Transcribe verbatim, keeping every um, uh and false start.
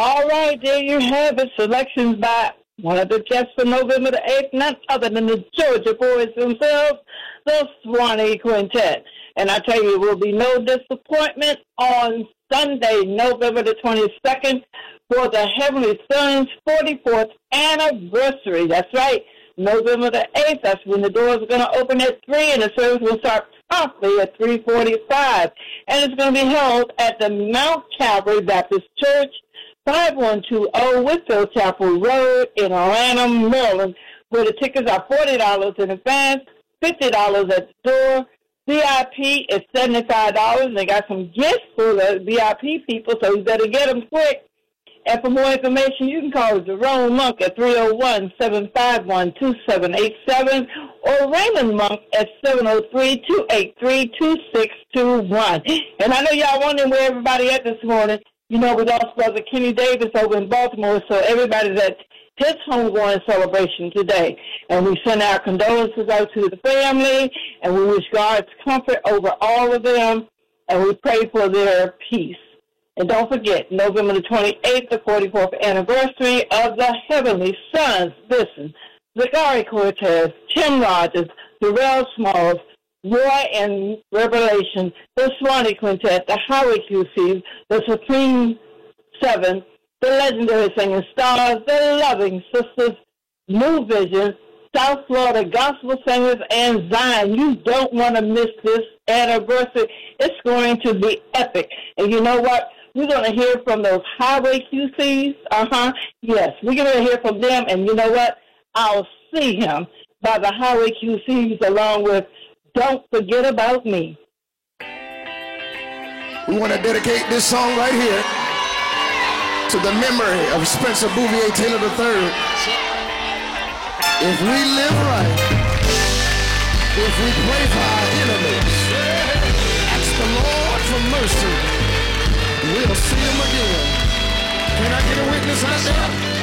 All right, there you have it. Selections by one of the guests for November the eighth, none other than the Georgia Boys themselves, the Swanee Quintet. And I tell you, there will be no disappointment on Sunday, November the twenty-second, for the Heavenly Sons' forty-fourth anniversary. That's right, November the eighth. That's when the doors are going to open at three, and the service will start promptly at three forty-five. And it's going to be held at the Mount Calvary Baptist Church, five one two zero Whitfield Chapel Road in Atlanta, Maryland, where the tickets are forty dollars in advance, fifty dollars at the door. V I P is seventy-five dollars, and they got some gifts for the V I P people, so you better get them quick. And for more information, you can call Jerome Monk at three oh one, seven five one, two seven eight seven or Raymond Monk at seven oh three, two eight three, two six two one. And I know y'all wondering where everybody at this morning. You know, we lost Brother Kenny Davis over in Baltimore, so everybody's at his homegoing celebration today. And we send our condolences out to the family, and we wish God's comfort over all of them, and we pray for their peace. And don't forget, November the twenty-eighth, the forty-fourth anniversary of the Heavenly Sons. Listen, Zachary Cortez, Tim Rogers, Darrell Smalls, Roy and Revelation, the Swanee Quintet, the Highway Q Cs, the Supreme Seven, the Legendary Singing Stars, the Loving Sisters, New Vision, South Florida Gospel Singers, and Zion. You don't want to miss this anniversary. It's going to be epic. And you know what? We're going to hear from those Highway Q Cs. Uh-huh. Yes, we're going to hear from them. And you know what? I'll see him by the Highway Q Cs along with Don't Forget About Me. We want to dedicate this song right here to the memory of Spencer Bouvier Taylor the third. If we live right, if we pray for our enemies, ask the Lord for mercy, we'll see him again. Can I get a witness out there?